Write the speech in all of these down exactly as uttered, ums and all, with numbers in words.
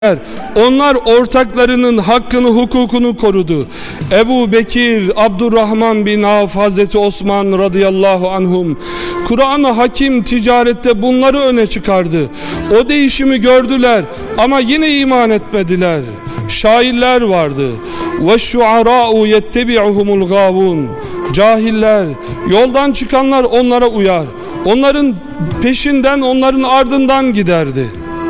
Onlar ortaklarının hakkını, hukukunu korudu. Ebu Bekir, Abdurrahman bin Avf, Hazreti Osman radıyallahu anhum, Kur'an-ı Hakim ticarette bunları öne çıkardı. O değişimi gördüler ama yine iman etmediler. Şairler vardı. وَالشُّعَرَاءُ يَتَّبِعُهُمُ الْغَاوُونَ. Cahiller, yoldan çıkanlar onlara uyar. Onların peşinden, onların ardından giderdi.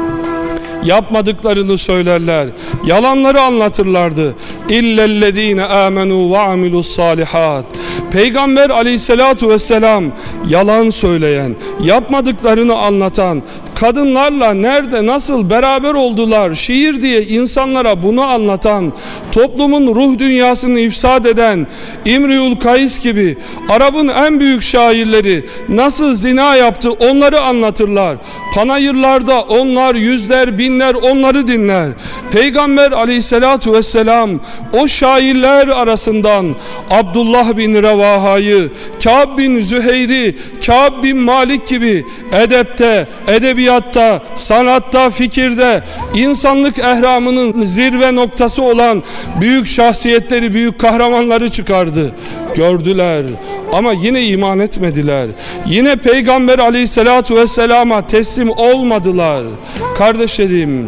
Yapmadıklarını söylerler, yalanları anlatırlardı. İllellezine amenu ve amilus salihat. Peygamber aleyhissalatu vesselam yalan söyleyen, yapmadıklarını anlatan, kadınlarla nerede nasıl beraber oldular şiir diye insanlara bunu anlatan, toplumun ruh dünyasını ifsad eden İmriül Kays gibi Arap'ın en büyük şairleri nasıl zina yaptı onları anlatırlar. Panayırlarda onlar yüzler binler onları dinler. Peygamber aleyhissalatu vesselam o şairler arasından Abdullah bin Revaha'yı, Kâb bin Züheyr'i, Kâb bin Malik gibi edepte, edebiyatta, sanatta, fikirde insanlık ehramının zirve noktası olan büyük şahsiyetleri, büyük kahramanları çıkardı. Gördüler ama yine iman etmediler. Yine Peygamber aleyhissalatu vesselama teslim olmadılar. Kardeşlerim,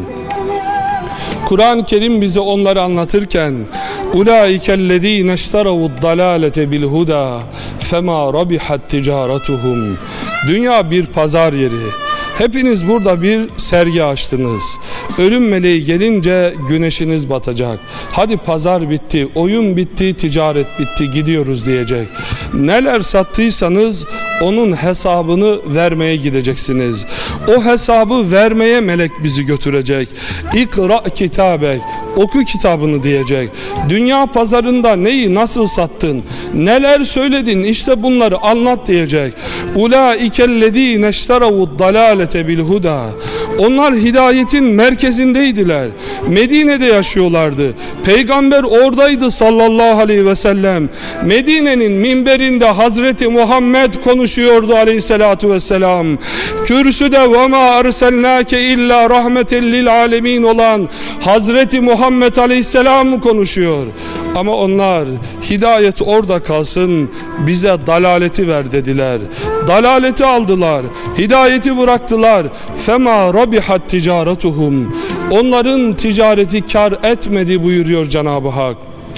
Kur'an-ı Kerim bize onları anlatırken ulaikellezine işteravud-dalalete bil-huda fema rabihat ticaratuhum. Dünya bir pazar yeri. Hepiniz burada bir sergi açtınız. Ölüm meleği gelince güneşiniz batacak. Hadi pazar bitti, oyun bitti, ticaret bitti, gidiyoruz diyecek. Neler sattıysanız onun hesabını vermeye gideceksiniz. O hesabı vermeye melek bizi götürecek. İkra kitabek, oku kitabını diyecek. Dünya pazarında neyi nasıl sattın, neler söyledin, işte bunları anlat diyecek. Ulaikellezine işteravud dalalete bil huda. Onlar hidayetin merkezindeydiler. Medine'de yaşıyorlardı. Peygamber oradaydı sallallahu aleyhi ve sellem. Medine'nin minberinde Hazreti Muhammed konuşuyordu aleyhissalatu vesselam. Kürsüde ve ma arselnake illa rahmeten lil alemin olan Hazreti Muhammed aleyhisselam konuşuyor. Ama onlar hidayet orada kalsın, bize dalaleti ver dediler. Dalaleti aldılar, hidayeti bıraktılar. Fema rabihat ticaratuhum. Onların ticareti kar etmedi buyuruyor Cenab-ı Hak.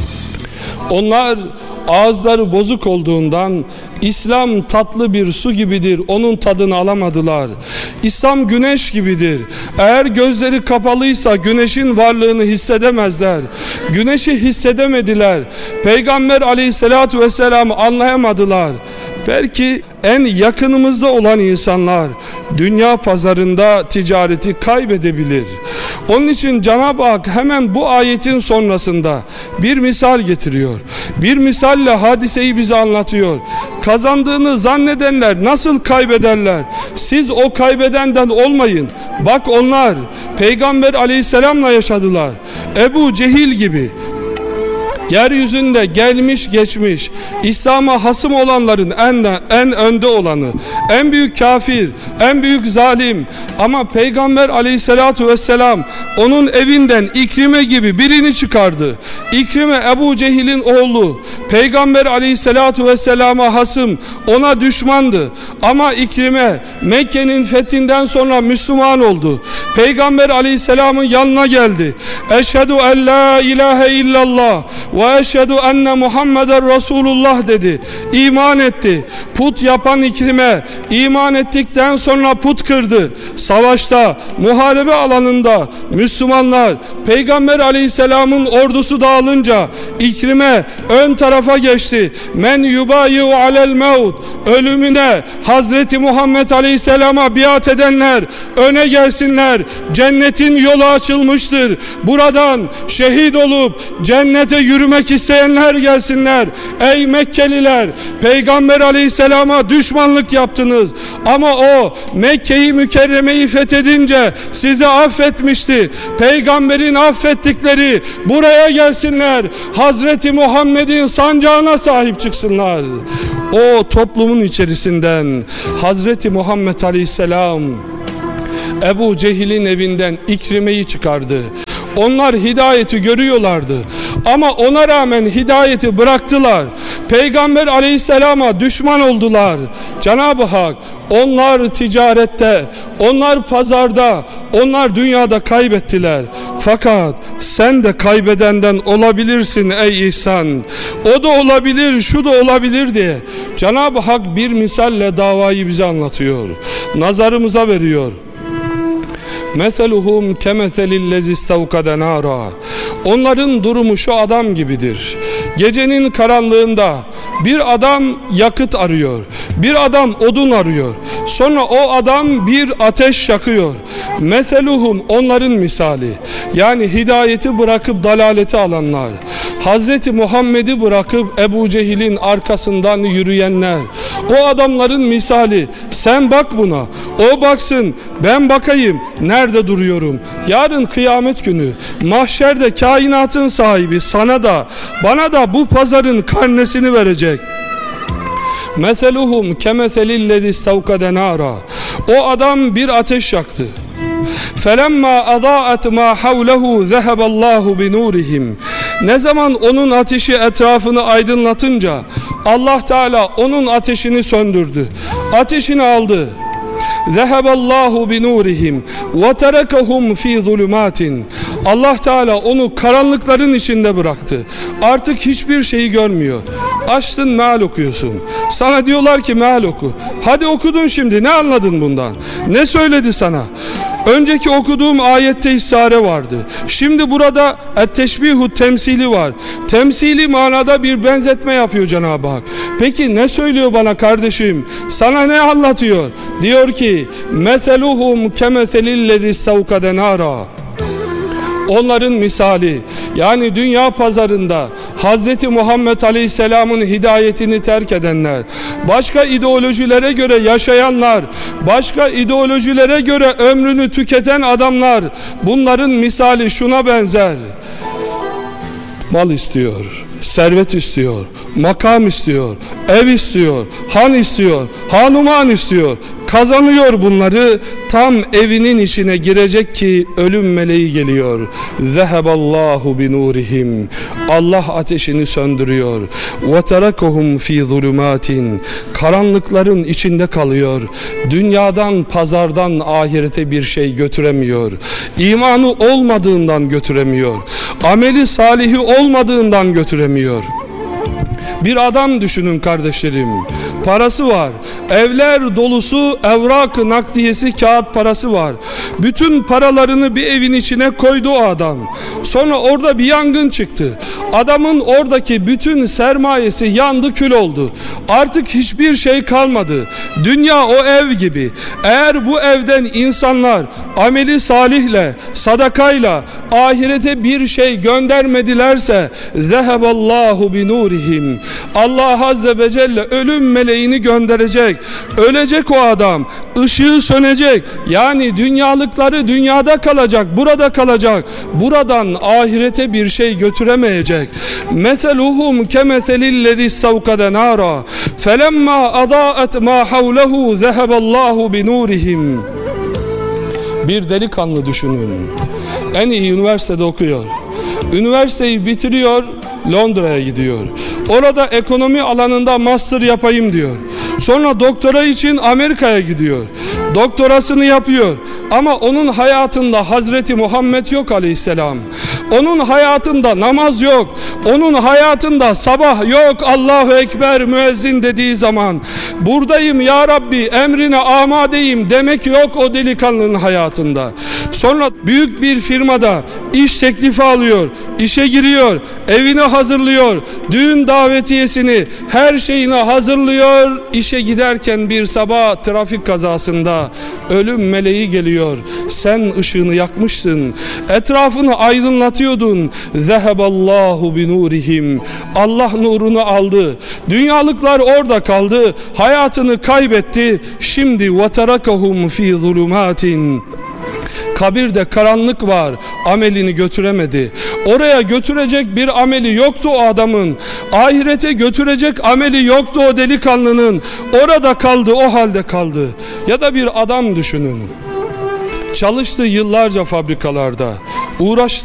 Onlar ağızları bozuk olduğundan İslam tatlı bir su gibidir, onun tadını alamadılar. İslam güneş gibidir. Eğer gözleri kapalıysa güneşin varlığını hissedemezler. Güneşi hissedemediler. Peygamber aleyhissalatu vesselam'ı anlayamadılar. Belki en yakınımızda olan insanlar dünya pazarında ticareti kaybedebilir. Onun için Cenab-ı Hak hemen bu ayetin sonrasında bir misal getiriyor. Bir misalle hadiseyi bize anlatıyor. Kazandığını zannedenler nasıl kaybederler? Siz o kaybedenden olmayın. Bak onlar Peygamber aleyhisselamla yaşadılar. Ebu Cehil gibi yeryüzünde gelmiş geçmiş İslam'a hasım olanların en, en önde olanı, en büyük kafir, en büyük zalim, ama Peygamber aleyhissalatu vesselam onun evinden İkrime gibi birini çıkardı. İkrime Ebu Cehil'in oğlu, Peygamber aleyhissalatu vesselama hasım, ona düşmandı, ama İkrime Mekke'nin fethinden sonra Müslüman oldu. Peygamber aleyhisselamın yanına geldi. Eşhedü en la ilahe illallah ve eşhedü enne Muhammeden Resulullah dedi. İman etti. Put yapan İkrime iman ettikten sonra put kırdı. Savaşta, muharebe alanında Müslümanlar Peygamber aleyhisselamın ordusu dağılınca İkrime ön tarafa geçti. Men yubayi'u alel mevt, ölümüne Hazreti Muhammed aleyhisselama biat edenler öne gelsinler. Cennetin yolu açılmıştır. Buradan şehit olup cennete yürümek isteyenler gelsinler. Ey Mekkeliler, Peygamber aleyhisselama düşmanlık yaptınız ama o Mekke'yi Mükerreme'yi fethedince sizi affetmişti. Peygamberin affettikleri buraya gelsinler. Hazreti Muhammed'in sancağına sahip çıksınlar. O toplumun içerisinden Hazreti Muhammed aleyhisselam Ebu Cehil'in evinden İkrime'yi çıkardı. Onlar hidayeti görüyorlardı. Ama ona rağmen hidayeti bıraktılar. Peygamber aleyhisselama düşman oldular. Cenab-ı Hak onlar ticarette, onlar pazarda, onlar dünyada kaybettiler. Fakat sen de kaybedenden olabilirsin ey İhsan. O da olabilir, şu da olabilir diye Cenab-ı Hak bir misalle davayı bize anlatıyor. Nazarımıza veriyor. Meseluhum kemeselillezi istevkade nara. Onların durumu şu adam gibidir. Gecenin karanlığında bir adam yakıt arıyor, bir adam odun arıyor. Sonra o adam bir ateş yakıyor. Meseluhum, onların misali. Yani hidayeti bırakıp dalaleti alanlar, Hazreti Muhammed'i bırakıp Ebu Cehil'in arkasından yürüyenler. O adamların misali. Sen bak buna, o baksın, ben bakayım nerede duruyorum. Yarın kıyamet günü mahşerde kainatın sahibi sana da bana da bu pazarın karnesini verecek. Meseluhum kemeselillezi istevkade nara. O adam bir ateş yaktı. Felemma adaat ma havlehu zeheballahu binurihim. Ne zaman onun ateşi etrafını aydınlatınca Allah Teala onun ateşini söndürdü. Ateşini aldı. Zeheballahu binurihim ve terekehum fi zulumatin. Allah Teala onu karanlıkların içinde bıraktı. Artık hiçbir şeyi görmüyor. Açtın meal okuyorsun. Sana diyorlar ki meal oku. Hadi okudun şimdi, ne anladın bundan? Ne söyledi sana? Önceki okuduğum ayette istare vardı. Şimdi burada et-teşbihu temsili var. Temsili manada bir benzetme yapıyor Cenab-ı Hak. Peki ne söylüyor bana kardeşim? Sana ne anlatıyor? Diyor ki meseluhum kemeselillezi istevkade nara. Onların misali, yani dünya pazarında Hazreti Muhammed Aleyhisselam'ın hidayetini terk edenler, başka ideolojilere göre yaşayanlar, başka ideolojilere göre ömrünü tüketen adamlar, bunların misali şuna benzer. Mal istiyor, servet istiyor, makam istiyor, ev istiyor, han istiyor, hanuman istiyor. Kazanıyor bunları, tam evinin içine girecek ki ölüm meleği geliyor. Zeheballahu binurihim. Allah ateşini söndürüyor. Ve terekohum fi zulumatin. Karanlıkların içinde kalıyor. Dünyadan, pazardan ahirete bir şey götüremiyor. İmanı olmadığından götüremiyor. Ameli salihi olmadığından götüremiyor. Bir adam düşünün kardeşlerim. Parası var. Evler dolusu evrak-ı nakdiyesi kağıt parası var. Bütün paralarını bir evin içine koydu o adam. Sonra orada bir yangın çıktı. Adamın oradaki bütün sermayesi yandı, kül oldu. Artık hiçbir şey kalmadı. Dünya o ev gibi. Eğer bu evden insanlar ameli salihle, sadakayla ahirete bir şey göndermedilerse zeheballahu binurihim. Allah Azze ve Celle ölüm meleğini gönderecek. Ölecek o adam. Işığı sönecek. Yani dünyalıkları dünyada kalacak, burada kalacak. Buradan ahirete bir şey götüremeyecek. Meseluhum kemeselillezi istevkade nara. Felemma adaat ma havlehu zeheballahu binurihim. Bir delikanlı düşünün. En iyi üniversitede okuyor. Üniversiteyi bitiriyor, Londra'ya gidiyor. Orada ekonomi alanında master yapayım diyor. Sonra doktora için Amerika'ya gidiyor. Doktorasını yapıyor. Ama onun hayatında Hazreti Muhammed yok aleyhisselam. Onun hayatında namaz yok. Onun hayatında sabah yok. Allahu Ekber müezzin dediği zaman buradayım ya Rabbi, emrine amadeyim demek yok o delikanlının hayatında. Sonra büyük bir firmada iş teklifi alıyor. İşe giriyor. Evini hazırlıyor. Düğün davetiyesini, her şeyini hazırlıyor. İşe giderken bir sabah trafik kazasında ölüm meleği geliyor. Sen ışığını yakmışsın. Etrafını aydınlatıyordun. Zeheballahu binurihim. Allah nurunu aldı. Dünyalıklar orada kaldı. Hayatını kaybetti. Şimdi veterakahum fi zulumatin. Kabirde karanlık var. Amelini götüremedi. Oraya götürecek bir ameli yoktu o adamın. Ahirete götürecek ameli yoktu o delikanlının. Orada kaldı, o halde kaldı. Ya da bir adam düşünün. Çalıştı yıllarca fabrikalarda. Uğraştı.